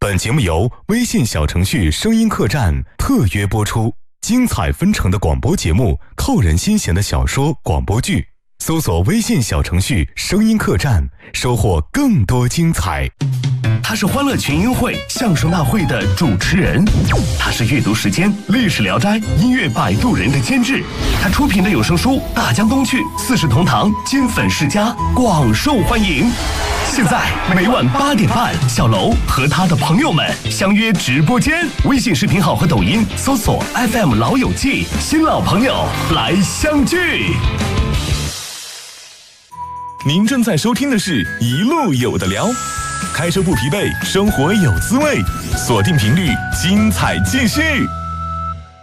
本节目由微信小程序声音客栈特约播出，精彩纷呈的广播节目，扣人心弦的小说广播剧，搜索微信小程序声音客栈，收获更多精彩。 他是欢乐群英会相声大会的主持人，他是阅读时间历史聊斋音乐摆渡人的监制，他出品的有声书大江东去四世同堂金粉世家广受欢迎。现在每晚8点半，小楼和他的朋友们相约直播间，微信视频号和抖音搜索 FM 老友记，新老朋友来相聚。 您正在收听的是一路有的聊，开车不疲惫，生活有滋味，锁定频率，精彩继续。